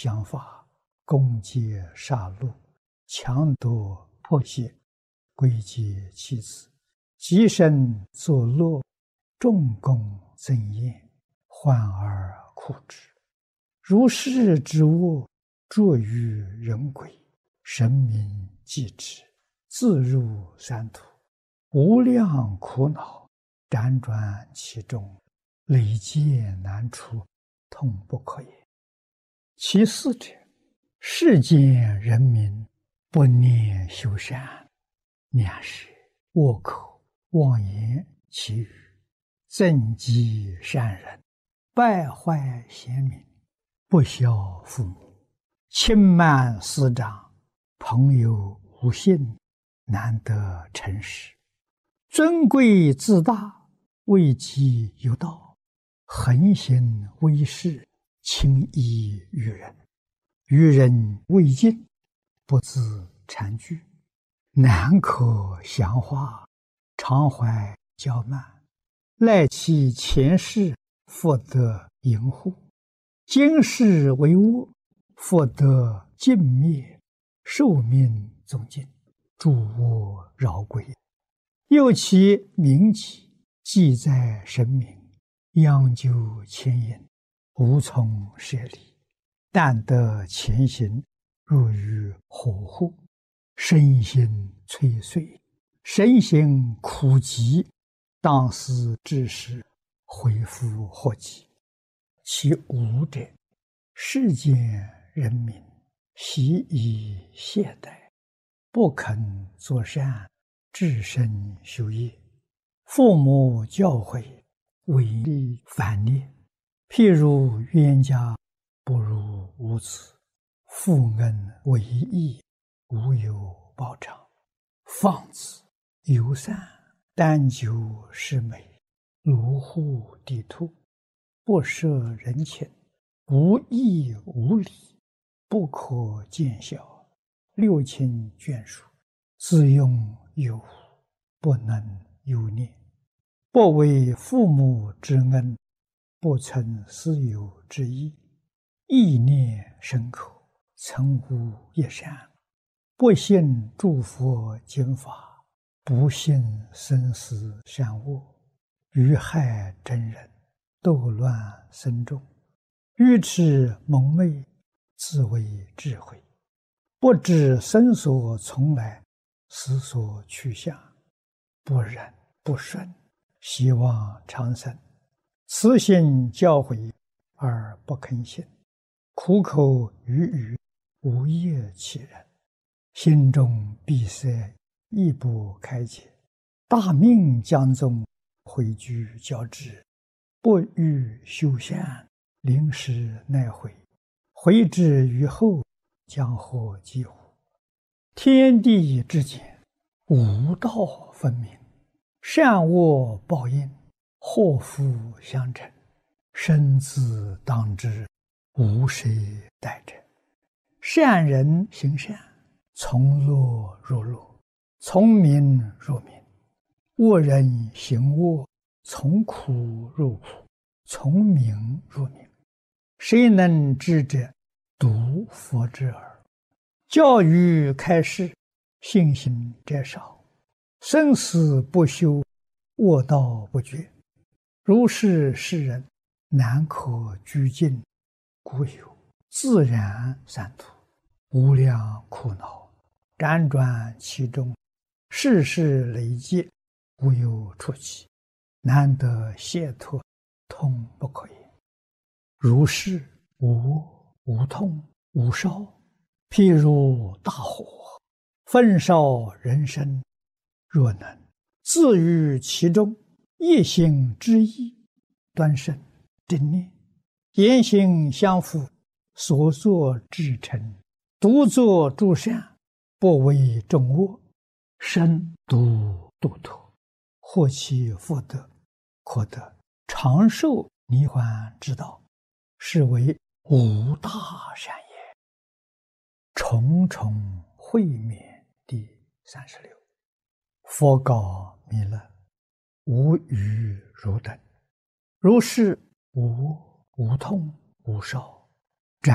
相伐，攻击杀戮，强夺迫胁，归结其子，极身作乐，众功增宴，患而苦之。如是之恶，著于人鬼，神明继之，自入三途，无量苦恼，辗转其中，累劫难出，痛不可言。其四者，世间人民不念修善，两是恶口妄言绮语，增击善人，败坏贤民，不孝父母，轻慢师长，朋友无信，难得诚实，尊贵自大，位极有道，横行威势，轻易于人，与人未尽，不自惭惧，难可详化，常怀骄慢，赖其前世，复得淫护，今世为恶，复得尽灭，寿命终尽，诸恶饶归。又其名己，记在神明，央究牵引，无从舍离，但得前行，入于火户，身心摧碎，身心苦疾，当思之时，恢复祸及。其五者，世间人民习以懈怠，不肯作善，至身修业，父母教诲，违逆反逆，譬如冤家不如无子，父恩为义，无有报偿，放子游散，单求是美，卢户地兔，不摄人情，无义无礼，不可见效，六亲眷属，自用有无，不能有念，不为父母之恩，不存私有之意，意念深刻，曾无一善，不信诸佛经法，不信生死善恶，于害真人，斗乱僧众，愚痴蒙昧，自为智慧，不知生所从来，死所去向，不忍不顺，希望长生，慈心教诲而不肯信，苦口语语，无业其人，心中闭塞，亦不开解，大命将终，毁居交织，不欲修善，临时奈悔，悔之于后，将获几乎？天地之间，无道分明，善恶报应，祸福相承，生自当之，无谁代者。善人行善，从乐入乐，从名入名；恶人行恶，从苦入苦，从名入名。谁能知者？独佛之耳。教育开示，信行者少，生死不休，恶道不绝。如是世人，难可居尽，故有自然三途，无量苦恼，辗转其中，世事累劫，无有出期，难得解脱，痛不可言。如是无恶无痛无烧，譬如大火，焚烧人生，若能自于其中，一心之意，端慎正念，言行相符，所作至诚，独作诸善，不为众恶，身独度脱，获其福德，可得长寿离患之道，是为无大善也。重重会面第36。佛告弥勒：无余如等，如是无恶无痛无烧，